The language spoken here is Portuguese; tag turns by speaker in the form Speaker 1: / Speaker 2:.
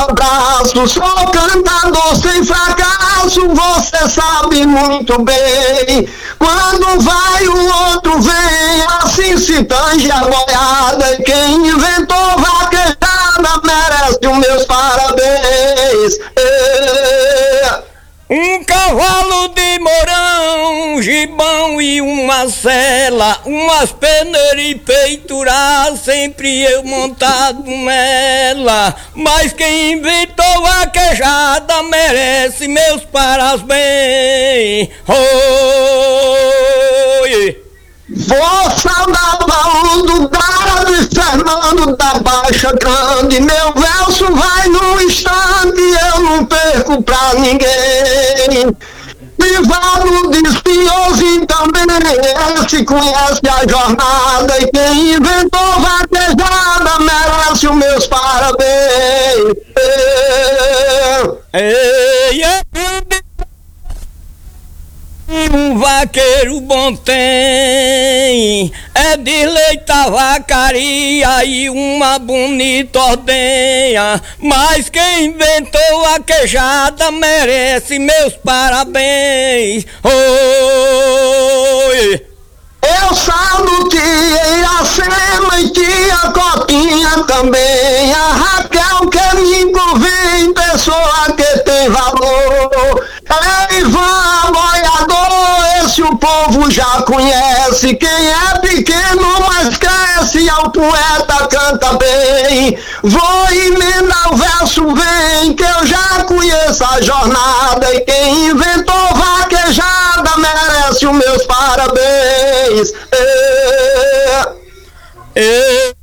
Speaker 1: abraço, sou cantador sem fracasso, você sabe muito bem. Quando vai o outro vem, assim se tange a boiada. E quem inventou vaquejada merece os meus parabéns.
Speaker 2: Um cavalo de morão, gibão e uma sela, umas peneiras e peituras, sempre eu montado nela. Mas quem inventou a queijada merece meus parabéns. Oi!
Speaker 1: Vou saudar Paulo do Dado e Fernando da Baixa Grande. Meu verso vai num instante, eu não perco pra ninguém. Privado de espinhoso também, esse conhece a jornada. E quem inventou vaquejada merece os meus parabéns.
Speaker 2: Um vaqueiro bom tem, é de leite a vacaria e uma bonita ordenha. Mas quem inventou a queijada merece meus parabéns. Oi!
Speaker 1: Eu salvo tia Iracema e tia Cotinha também. A Raquel que me convém, pessoa que tem valor. É Ivan boiador, esse o povo já conhece. Quem é pequeno mas cresce, ao poeta canta bem. Vou emendar o verso, vem, que eu já conheço a jornada. E quem inventou vaquejada merece os meus parabéns.